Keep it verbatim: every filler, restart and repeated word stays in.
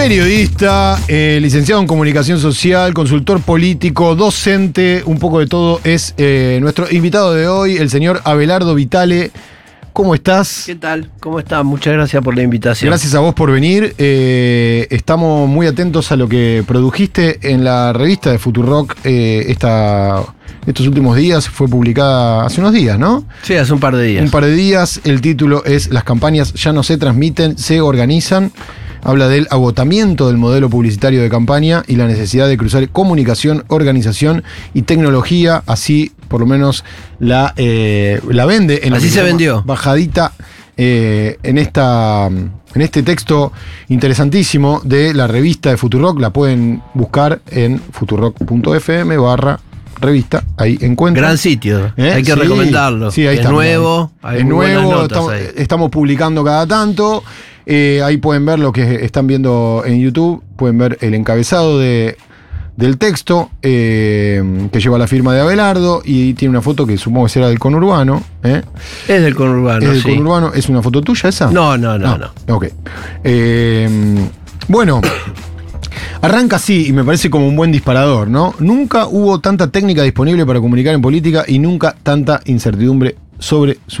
Periodista, eh, licenciado en comunicación social, consultor político, docente, un poco de todo, es eh, nuestro invitado de hoy, el señor Abelardo Vitale. ¿Cómo estás? ¿Qué tal? ¿Cómo estás? Muchas gracias por la invitación. Gracias a vos por venir. Eh, estamos muy atentos a lo que produjiste en la revista de Futurock eh, esta, estos últimos días. Fue publicada hace unos días, ¿no? Sí, hace un par de días. Un par de días. El título es Las campañas ya no se transmiten, se organizan. Habla del agotamiento del modelo publicitario de campaña y la necesidad de cruzar comunicación, organización y tecnología. Así, por lo menos, la, eh, la vende. En Así se vendió. Bajadita eh, en, esta, en este texto interesantísimo de la revista de Futurock. La pueden buscar en futurock.fm barra revista. Ahí encuentran. Gran sitio. ¿Eh? Hay que sí, recomendarlo. Sí, ahí es está. nuevo. Hay es muy buenas nuevo. notas Estamos, ahí. estamos publicando cada tanto. Eh, ahí pueden ver lo que están viendo en YouTube, pueden ver el encabezado de, del texto eh, que lleva la firma de Abelardo y tiene una foto que supongo que será del conurbano. ¿eh? Es del conurbano, ¿Es del sí. conurbano? ¿Es una foto tuya esa? No, no, no, no. no. Ok. Eh, bueno, arranca así y me parece como un buen disparador, ¿no? Nunca hubo tanta técnica disponible para comunicar en política y nunca tanta incertidumbre sobre su